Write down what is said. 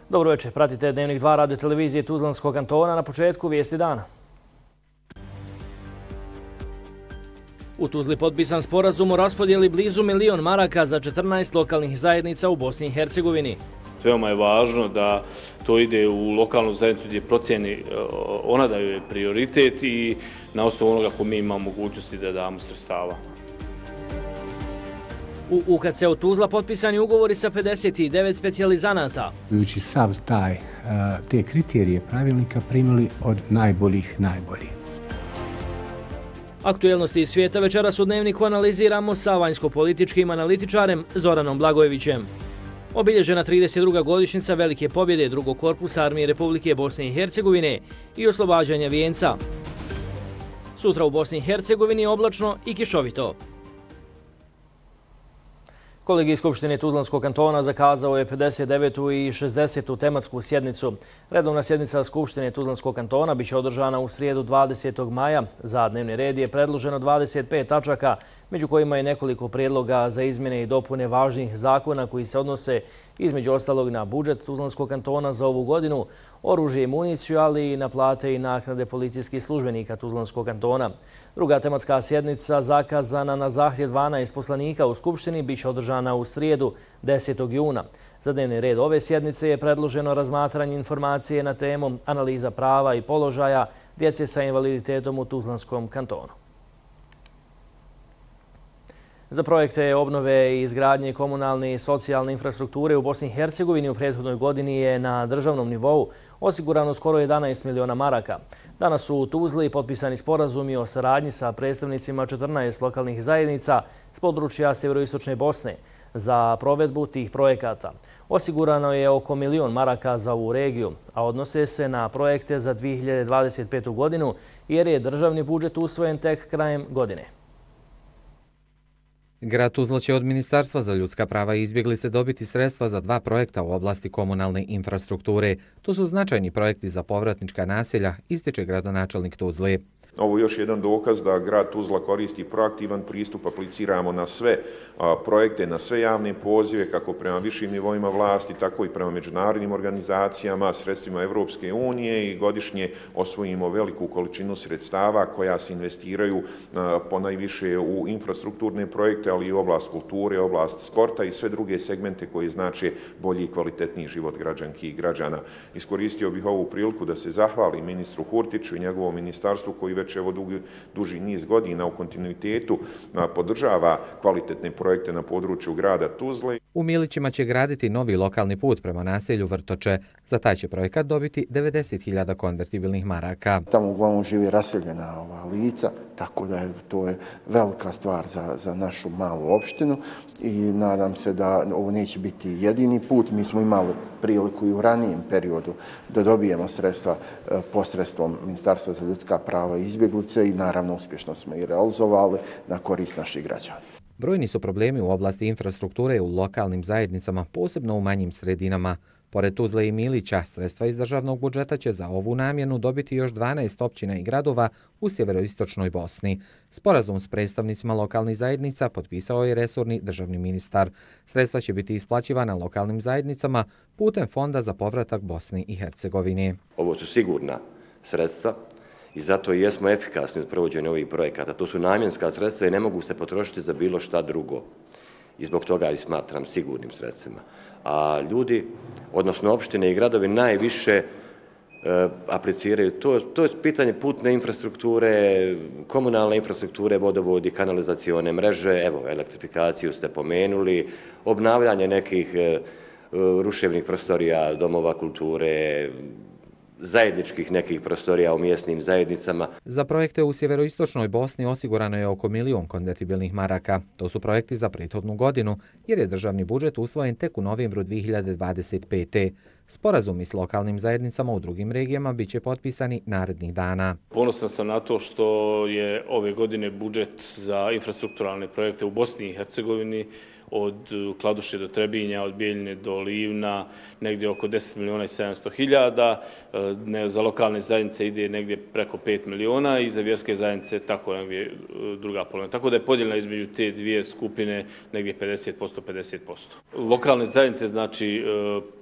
Dobro večer, pratite Dnevnik 2 radio televizije Tuzlanskog kantona. Na početku vijesti dana. U Tuzli potpisan sporazum o raspodjeli blizu 1 milion maraka za 14 lokalnih zajednica u Bosni i Hercegovini. Veoma je važno da to ide u lokalnu zajednicu gdje procjeni ona da je prioritet i na osnovu onoga ko mi imamo mogućnosti da damo sredstava. U UKC-u Tuzla potpisani ugovori sa 59 specijalizanata. Budući sav te kriterije pravilnika primili od najboljih. Aktuelnosti iz svijeta večeras u Dnevniku analiziramo sa vanjsko-političkim analitičarem Zoranom Blagojevićem. Obilježena 32. godišnjica velike pobjede drugog korpusa Armije Republike Bosne i Hercegovine i oslobađanja Vijenca. Sutra u Bosni i Hercegovini oblačno i kišovito. Kolegij Skupštine Tuzlanskog kantona zakazao je 59. i 60. tematsku sjednicu. Redovna sjednica Skupštine Tuzlanskog kantona biće održana u srijedu 20. maja. Za dnevni red je predloženo 25 tačaka, među kojima je nekoliko prijedloga za izmjene i dopune važnih zakona koji se odnose između ostalog na budžet Tuzlanskog kantona za ovu godinu, oružje i municiju, ali i na plate i naknade policijskih službenika Tuzlanskog kantona. Druga tematska sjednica, zakazana na zahtjev 12 poslanika u Skupštini, biće održana u srijedu 10. juna. Za dnevni red ove sjednice je predloženo razmatranje informacije na temu analiza prava i položaja djece sa invaliditetom u Tuzlanskom kantonu. Za projekte obnove i izgradnje komunalne i socijalne infrastrukture u Bosni i Hercegovini u prethodnoj godini je na državnom nivou osigurano skoro 11 miliona maraka. Danas su u Tuzli potpisani sporazumi o saradnji sa predstavnicima 14 lokalnih zajednica s područja Sjeveroistočne Bosne. Za provedbu tih projekata osigurano je oko 1 milion maraka za ovu regiju, a odnose se na projekte za 2025. godinu jer je državni budžet usvojen tek krajem godine. Grad Tuzla će od Ministarstva za ljudska prava i izbjeglice dobiti sredstva za 2 projekta u oblasti komunalne infrastrukture. To su značajni projekti za povratnička naselja, ističe gradonačelnik Tuzle. Ovo je još jedan dokaz da grad Tuzla koristi proaktivan pristup, apliciramo na sve projekte, na sve javne pozive, kako prema višim nivoima vlasti, tako i prema međunarodnim organizacijama, sredstvima Evropske unije i godišnje osvojimo veliku količinu sredstava koja se investiraju ponajviše u infrastrukturne projekte, ali i u oblast kulture, oblast sporta i sve druge segmente koji znače bolji i kvalitetniji život građanki i građana. Iskoristio bih ovu priliku da se zahvalim ministru Hurtiću i njegovom ministarstvu koji već evo duži niz godina u kontinuitetu podržava kvalitetne projekte na području grada Tuzle. U Milićima će graditi novi lokalni put prema naselju Vrtoče. Za taj će projekat dobiti 90.000 konvertibilnih maraka. Tamo uglavnom živi raseljena lica, tako da to je velika stvar za našu malu opštinu i nadam se da ovo neće biti jedini put. Mi smo imali priliku i u ranijem periodu da dobijemo sredstva posredstvom Ministarstva za ljudska prava i izbjeglice i naravno uspješno smo i realizovali na korist naših građana. Brojni su problemi u oblasti infrastrukture u lokalnim zajednicama, posebno u manjim sredinama. Pored Tuzle i Milića, sredstva iz državnog budžeta će za ovu namjenu dobiti još 12 općina i gradova u sjeveroistočnoj Bosni. Sporazum s predstavnicima lokalnih zajednica potpisao je resorni državni ministar. Sredstva će biti isplaćivana lokalnim zajednicama putem Fonda za povratak Bosni i Hercegovine. Ovo su sigurna sredstva i zato i jesmo efikasni u provođenju ovih projekata. To su namjenska sredstva i ne mogu se potrošiti za bilo šta drugo. I zbog toga i smatram sigurnim sredstvima. A ljudi, odnosno opštine i gradovi, najviše apliciraju. To je pitanje putne infrastrukture, komunalne infrastrukture, vodovodi, kanalizacione mreže, evo, elektrifikaciju ste pomenuli, obnavljanje nekih ruševnih prostorija, domova kulture, zajedničkih nekih prostorija u mjesnim zajednicama. Za projekte u sjeveroistočnoj Bosni osigurano je oko 1 milion konvertibilnih maraka. To su projekti za prethodnu godinu, jer je državni budžet usvojen tek u novembru 2025. Sporazumi s lokalnim zajednicama u drugim regijama bit će potpisani narednih dana. Ponosan sam na to što je ove godine budžet za infrastrukturalne projekte u Bosni i Hercegovini od Kladuše do Trebinja, od Bijeljine do Livna, negdje oko 10 miliona i 700 hiljada. Za lokalne zajednice ide negdje preko 5 miliona i za vjerske zajednice tako negdje druga polovina. Tako da je podijeljena između te dvije skupine negdje 50%, 50%. Lokalne zajednice, znači